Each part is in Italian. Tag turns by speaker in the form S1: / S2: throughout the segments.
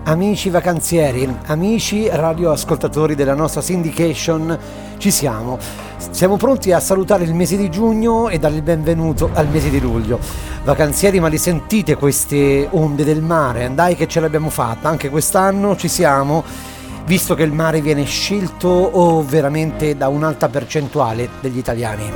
S1: Amici vacanzieri, amici radioascoltatori della nostra syndication, ci siamo. Siamo pronti a salutare il mese di giugno e dare il benvenuto al mese di luglio. Vacanzieri, ma li sentite queste onde del mare? Dai che ce l'abbiamo fatta, anche quest'anno ci siamo, visto che il mare viene scelto veramente da un'alta percentuale degli italiani.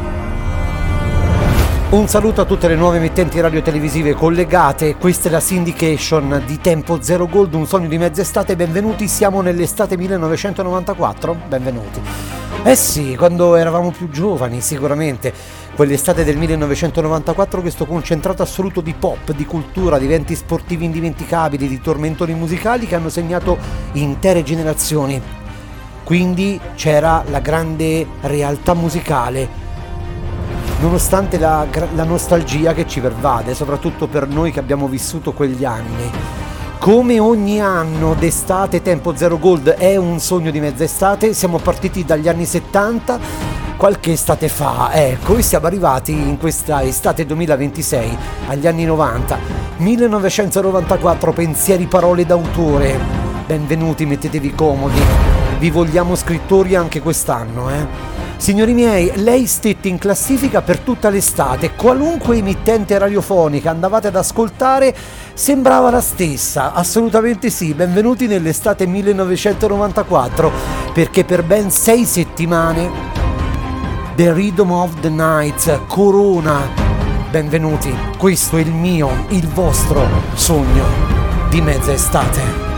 S1: Un saluto a tutte le nuove emittenti radio-televisive collegate, questa è la syndication di Tempo Zero Gold, un sogno di mezz'estate, benvenuti, siamo nell'estate 1994, benvenuti. Eh sì, quando eravamo più giovani sicuramente, quell'estate del 1994, questo concentrato assoluto di pop, di cultura, di eventi sportivi indimenticabili, di tormentoni musicali che hanno segnato intere generazioni. Quindi c'era la grande realtà musicale, nonostante la nostalgia che ci pervade, soprattutto per noi che abbiamo vissuto quegli anni. Come ogni anno d'estate Tempo Zero Gold è un sogno di mezz'estate, siamo partiti dagli anni 70, qualche estate fa, ecco, e siamo arrivati in questa estate 2026, agli anni 90, 1994, pensieri, parole d'autore. Benvenuti, mettetevi comodi, vi vogliamo scrittori anche quest'anno, Signori miei, lei stette in classifica per tutta l'estate, qualunque emittente radiofonica andavate ad ascoltare sembrava la stessa, assolutamente sì, benvenuti nell'estate 1994, perché per ben 6 settimane The Rhythm of the Night corona, benvenuti, questo è il mio, il vostro sogno di mezza estate.